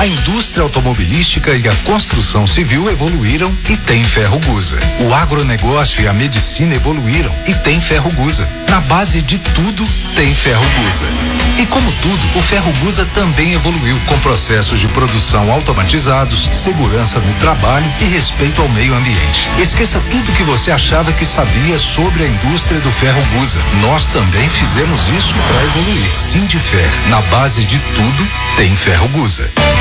A indústria automobilística e a construção civil evoluíram e tem Ferrogusa. O agronegócio e a medicina evoluíram e tem Ferrogusa. Na base de tudo tem Ferrogusa. E como tudo, o Ferrogusa também evoluiu com processos de produção automatizados, segurança no trabalho e respeito ao meio ambiente. Esqueça tudo que você achava que sabia sobre a indústria do Ferrogusa. Nós também fizemos isso para evoluir. Sindifer, na base de tudo tem Ferrogusa.